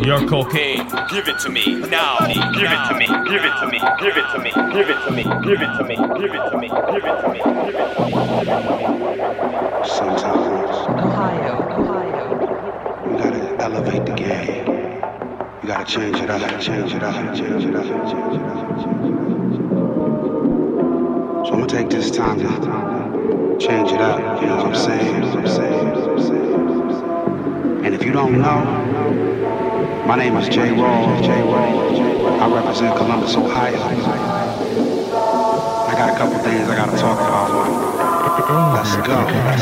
Your cocaine. Give it to me now. Give it to me. Give it to me. Give it to me. Give it to me. Give it to me. Give it to me. Give it to me. Give it to me. Sometimes Ohio. you gotta elevate the game. You gotta change it up. Change it up. Change it up. Change it up. So I'm gonna take this time to change it up. You know what I'm saying? And if you don't know, my name is J. Rawls. I represent Columbus, Ohio. I got a couple things I gotta talk about. Let's go.